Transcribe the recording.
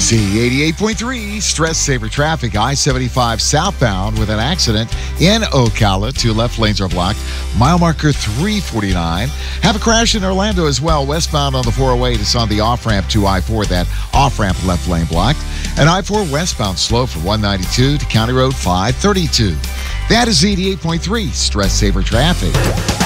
Z88.3, stress saver traffic. I-75 southbound with an accident in Ocala. Two left lanes are blocked. Mile marker 349. Have a crash in Orlando as well. Westbound on the 408. It's on the off-ramp to I-4. That off-ramp left lane blocked. And I-4 westbound slow from 192 to County Road 532. That is Z88.3, stress saver traffic.